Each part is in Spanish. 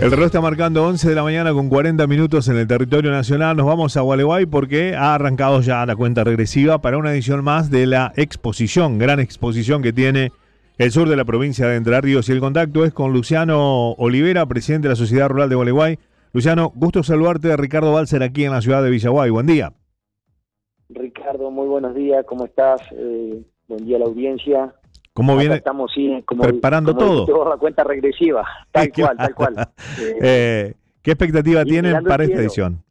El reloj está marcando 11 de la mañana con 40 minutos en el territorio nacional. Nos vamos a Gualeguay porque ha arrancado ya la cuenta regresiva para una edición más de la exposición, gran exposición que tiene el sur de la provincia de Entre Ríos. Y el contacto es con Luciano Olivera, presidente de la Sociedad Rural de Gualeguay. Luciano, gusto saludarte. Ricardo Balser aquí en la ciudad de Villaguay. Buen día. Ricardo, muy buenos días. ¿Cómo estás? Buen día a la audiencia. ¿Cómo viene? Estamos preparando todo. Toda la cuenta regresiva, tal cual. ¿Qué expectativa tienen para esta edición?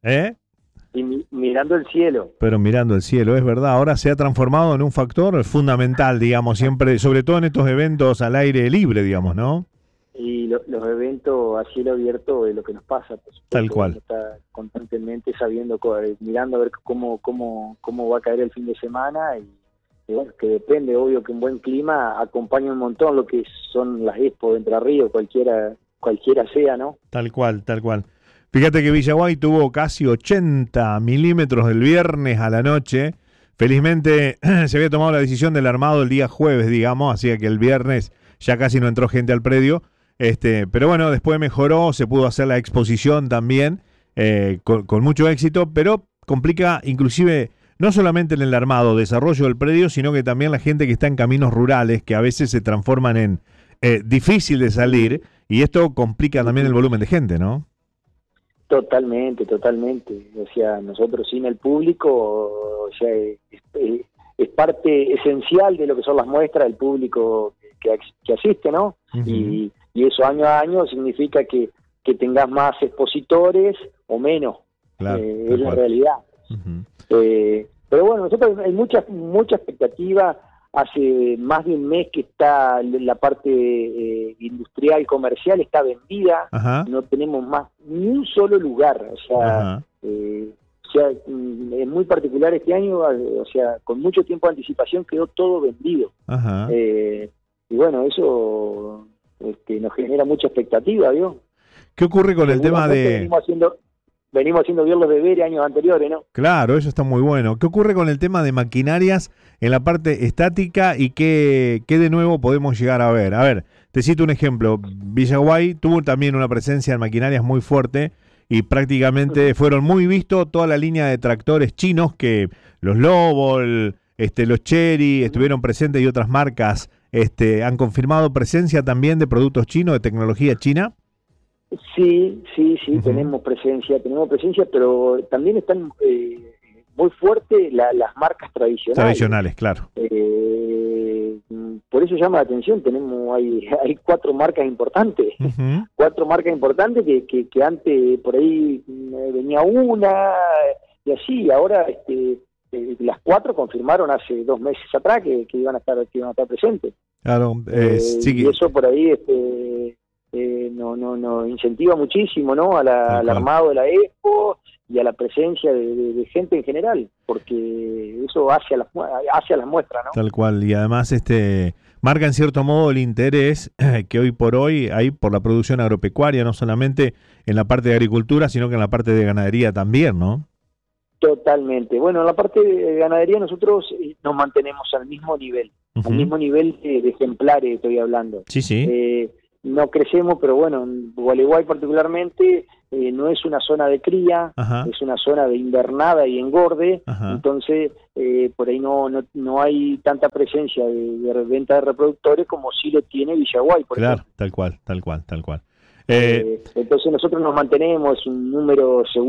Y mirando el cielo. Pero mirando el cielo, es verdad. Ahora se ha transformado en un factor fundamental, digamos, siempre, sobre todo en estos eventos al aire libre, digamos, ¿no? Y los eventos a cielo abierto es lo que nos pasa. Pues, tal cual. Está constantemente sabiendo, mirando a ver cómo va a caer el fin de semana y bueno, que depende, obvio que un buen clima acompaña un montón lo que son las Expo de Entre Ríos, cualquiera sea, ¿no? Tal cual. Fíjate que Villaguay tuvo casi 80 milímetros el viernes a la noche. Felizmente se había tomado la decisión del armado el día jueves, digamos, así que el viernes ya casi no entró gente al predio. Pero bueno, después mejoró, se pudo hacer la exposición también con mucho éxito, pero complica inclusive no solamente en el armado, desarrollo del predio, sino que también la gente que está en caminos rurales, que a veces se transforman en difícil de salir, y esto complica también el volumen de gente, ¿no? Totalmente. O sea, nosotros sin el público, o sea, es parte esencial de lo que son las muestras, el público que asiste, ¿no? Uh-huh. Y eso año a año significa que tengas más expositores o menos. Claro, es la realidad. Uh-huh. Pero bueno, nosotros hay mucha expectativa. Hace más de un mes que está la parte industrial, comercial, está vendida. Ajá. No tenemos más ni un solo lugar. O sea, es muy particular este año, o sea, con mucho tiempo de anticipación quedó todo vendido. Ajá. Y bueno, eso nos genera mucha expectativa, ¿vio? ¿Qué ocurre con el tema de...? Venimos haciendo bien los deberes años anteriores, ¿no? Claro, eso está muy bueno. ¿Qué ocurre con el tema de maquinarias en la parte estática y qué de nuevo podemos llegar a ver? A ver, te cito un ejemplo. Villaguay tuvo también una presencia en maquinarias muy fuerte y prácticamente fueron muy vistos toda la línea de tractores chinos que los Lobo, los Chery estuvieron presentes y otras marcas han confirmado presencia también de productos chinos, de tecnología china. Sí, uh-huh. Tenemos presencia, pero también están muy fuertes las marcas tradicionales. Tradicionales, claro. Por eso llama la atención, hay 4 marcas importantes, uh-huh. 4 marcas importantes que antes por ahí venía una y así, ahora las 4 confirmaron hace 2 meses atrás que iban a estar presentes. Claro, sí. Y eso por ahí no incentiva muchísimo, ¿no? al armado de la Expo y a la presencia de gente en general, porque eso hace a las muestras, ¿no? Tal cual, y además marca en cierto modo el interés que hoy por hoy hay por la producción agropecuaria, no solamente en la parte de agricultura, sino que en la parte de ganadería también, ¿no? Totalmente. Bueno, en la parte de ganadería nosotros nos mantenemos al mismo nivel, uh-huh. Al mismo nivel de ejemplares estoy hablando. Sí. No crecemos, pero bueno, en Gualeguay particularmente no es una zona de cría, ajá. Es una zona de invernada y engorde, ajá. Entonces por ahí no hay tanta presencia de venta de reproductores como sí lo tiene Villaguay, por ejemplo. Tal cual. Entonces nosotros nos mantenemos un número seguro